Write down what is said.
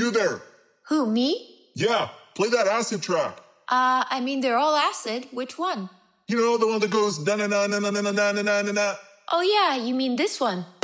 you there. Who, me? Yeah, play that acid track. I mean, they're all acid. Which one? You know, the one that goes da-na-na-na-na-na-na-na-na-na. Oh, yeah, you mean this one.